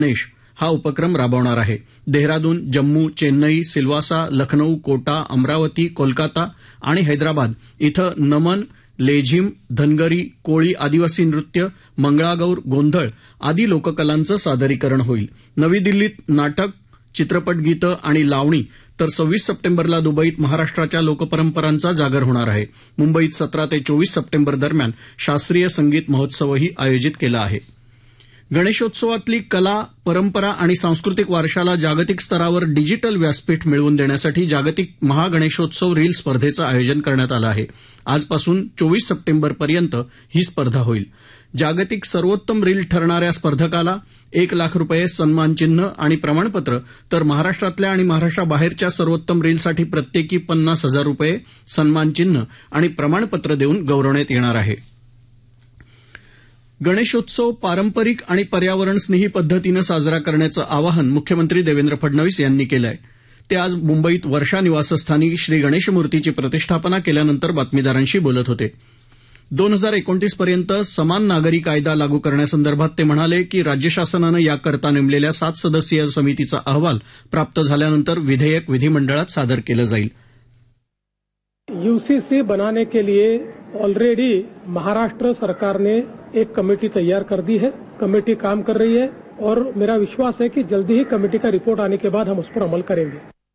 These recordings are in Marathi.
गणेश हा उपक्रम राबवणार आहे. देहरादून, जम्मू, चेन्नई, सिल्वासा, लखनौ, कोटा, अमरावती, कोलकाता आणि हैदराबाद इथं नमन, लेझिम, धनगरी, कोळी आदिवासी नृत्य, मंगळागौर, गोंधळ आदी लोककलांचं सादरीकरण होईल. नवी दिल्लीत नाटक, चित्रपट गीतं आणि लावणी तर 26 सप्टेंबरला दुबईत महाराष्ट्राच्या लोकपरंपरांचा जागर होणार आहे. मुंबईत 17 ते 24 सप्टेंबर दरम्यान शास्त्रीय संगीत महोत्सवही आयोजित केला आहे. गणेशोत्सवातली कला, परंपरा आणि सांस्कृतिक वारशाला जागतिक स्तरावर डिजिटल व्यासपीठ मिळवून देण्यासाठी जागतिक महागणेशोत्सव रील स्पर्धेचं आयोजन करण्यात आलं आहे. आजपासून 24 सप्टेंबरपर्यंत ही स्पर्धा होईल. जागतिक सर्वोत्तम रील ठरणाऱ्या स्पर्धकाला ₹1,00,000 सन्मानचिन्ह आणि प्रमाणपत्र, तर महाराष्ट्रातल्या आणि महाराष्ट्राबाहेरच्या सर्वोत्तम रीलसाठी प्रत्येकी ₹50,000 सन्मानचिन्ह आणि प्रमाणपत्र देऊन गौरवण्यात येणार आहे. गणेशोत्सव पारंपरिक आणि पर्यावरणस्नेही पद्धतीनं साजरा करण्याचं आवाहन मुख्यमंत्री देवेंद्र फडणवीस यांनी केलं आहे. ते आज मुंबईत वर्षा निवासस्थानी श्री गणेश मूर्तीची प्रतिष्ठापना केल्यानंतर बातमीदारांशी बोलत होते. 2029 पर्यंत समान नागरी कायदा लागू करण्यासंदर्भात ते म्हणाले की राज्य शासनानं याकरता नेमलेल्या 7 सदस्यीय समितीचा अहवाल प्राप्त झाल्यानंतर विधेयक विधिमंडळात सादर केलं जाईल. यूसीसी बनाने के लिए ऑलरेडी महाराष्ट्र सरकार ने एक कमेटी तैयार कर दी है. कमेटी काम कर रही है और मेरा विश्वास है कि जल्दी ही कमेटी का रिपोर्ट आने के बाद हम उस पर अमल करेंगे.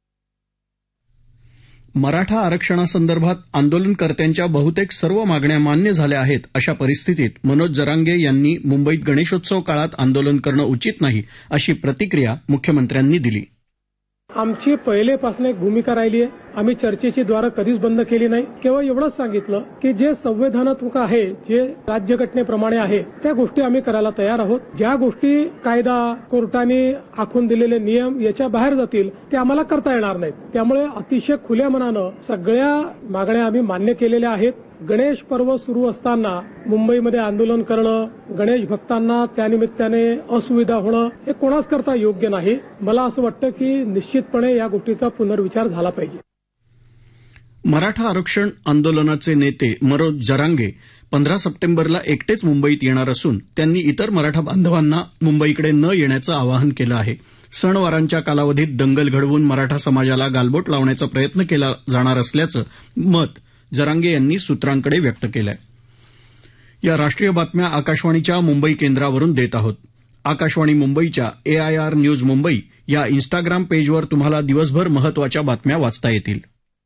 मराठा आरक्षणासंदर्भात आंदोलनकर्त्यांच्या बहुतेक सर्व मागण्या मान्य झाल्या आहेत. अशा परिस्थितीत मनोज जरांगे यांनी मुंबईत गणेशोत्सव काळात आंदोलन करणं उचित नाही अशी प्रतिक्रिया मुख्यमंत्र्यांनी दिली. आमची पहिलेपासून एक भूमिका राहिली आहे. आम्ही चर्चेची द्वारं कधीच बंद केली नाही. केवळ एवढंच सांगितलं की जे संविधानात्मक आहे, जे राज्यघटनेप्रमाणे आहे, त्या गोष्टी आम्ही करायला तयार आहोत. ज्या गोष्टी कायदा, कोर्टाने आखून दिलेले नियम याच्या बाहेर जातील ते आम्हाला करता येणार नाहीत. त्यामुळे अतिशय खुल्या मनानं सगळ्या मागण्या आम्ही मान्य केलेल्या आहेत. गणेश पर्व सुरू असताना मुंबईमध्ये आंदोलन करणं, गणेश भक्तांना त्यानिमित्ताने असुविधा होणं हे कोणाच करता योग्य नाही. मला असं वाटतं की निश्चितपणे या गोष्टीचा पुनर्विचार झाला पाहिजे. मराठा आरक्षण आंदोलनाचे नेते मनोज जरांगे 15 सप्टेंबरला एकटेच मुंबईत येणार असून त्यांनी इतर मराठा बांधवांना मुंबईकडे न येण्याचं आवाहन केलं आहे. सणवारांच्या कालावधीत दंगल घडवून मराठा समाजाला गालबोट लावण्याचा प्रयत्न केला जाणार असल्याचं मत जरांगे यांनी सूत्रांकडे व्यक्त केलं आहे. या राष्ट्रीय बातम्या आकाशवाणीच्या मुंबई केंद्रावरून देत आहोत. आकाशवाणी मुंबईच्या AIR न्यूज मुंबई या इन्स्टाग्राम पेजवर तुम्हाला दिवसभर महत्वाच्या बातम्या वाचता येतील.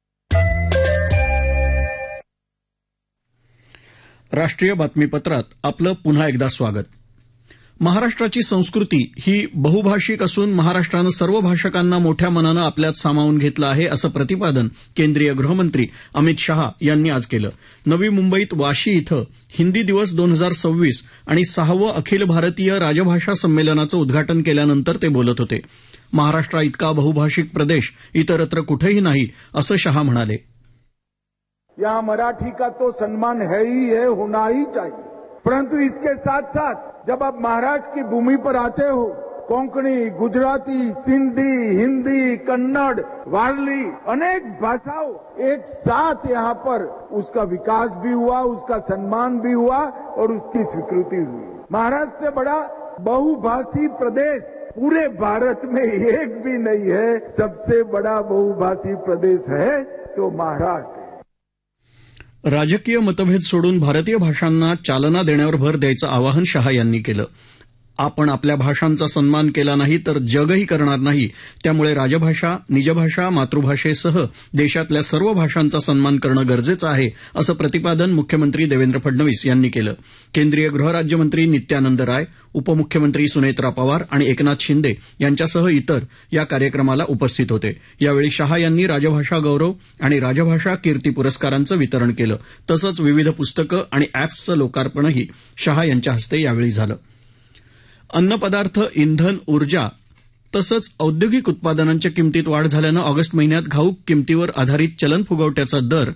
राष्ट्रीय बातमीपत्रात आपलं पुन्हा एकदा स्वागत. महाराष्ट्राची संस्कृती ही बहुभाषिक असून महाराष्ट्रानं सर्व भाषकांना मोठ्या मनानं आपल्यात सामावून घेतलं आहे असं प्रतिपादन केंद्रीय गृहमंत्री अमित शहा यांनी आज केलं. नवी मुंबईत वाशी इथं हिंदी दिवस 2026 आणि 6वं अखिल भारतीय राजभाषा संमेलनाचं उद्घाटन केल्यानंतर ते बोलत होते. महाराष्ट्रा इतका बहुभाषिक प्रदेश इतरत्र कुठेही नाही असं शहा म्हणाले. यहाँ मराठी का तो सम्मान है ही है, होना ही चाहिए, परंतु इसके साथ साथ जब आप महाराष्ट्र की भूमि पर आते हो, कोंकणी, गुजराती, सिंधी, हिंदी, कन्नड़, वारली अनेक भाषाओं एक साथ यहाँ पर उसका विकास भी हुआ, उसका सम्मान भी हुआ और उसकी स्वीकृति हुई. महाराष्ट्र से बड़ा बहुभाषी प्रदेश पूरे भारत में एक भी नहीं है. सबसे बड़ा बहुभाषी प्रदेश है तो महाराष्ट्र. राजकीय मतभेद सोडून भारतीय भाषांना चालना देण्यावर भर द्यायचं आवाहन शहा यांनी केलं. आपण आपल्या भाषांचा सन्मान केला नाही तर जगही करणार नाही. त्यामुळे राजभाषा, निजभाषा, मातृभाषेसह देशातल्या सर्व भाषांचा सन्मान करणं गरजेचं आहे असं प्रतिपादन मुख्यमंत्री देवेंद्र फडणवीस यांनी केलं. केंद्रीय गृहराज्यमंत्री नित्यानंद राय, उपमुख्यमंत्री सुनेत्रा पवार आणि एकनाथ शिंदे यांच्यासह इतर या कार्यक्रमाला उपस्थित होते. यावेळी शहा यांनी राजभाषा गौरव आणि राजभाषा कीर्ती पुरस्कारांचं वितरण केलं. तसंच विविध पुस्तकं आणि अॅप्सचं लोकार्पणही शहा यांच्या हस्ते यावेळी झालं. अन्नपदार्थ, इंधन, ऊर्जा तसंच औद्योगिक उत्पादनांच्या किमतीत वाढ झाल्यानं ऑगस्ट महिन्यात घाऊक किमतीवर आधारित चलन फुगवट्याचा दर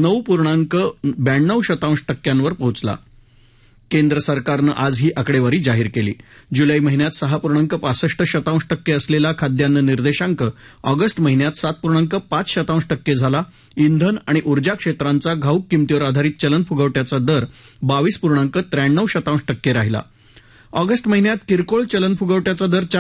9.92% पोहोचला. केंद्र सरकारनं आज ही आकडेवारी जाहीर केली. जुलै महिन्यात 6.65% असलेला खाद्यान्न निर्देशांक ऑगस्ट महिन्यात 7.5% झाला. इंधन आणि ऊर्जा क्षेत्रांचा घाऊक किमतीवर आधारित चलन फुगवट्याचा दर 22.93% राहिला. ऑगस्ट महिन्यात किरकोळ चलनफुगवट्याचा दर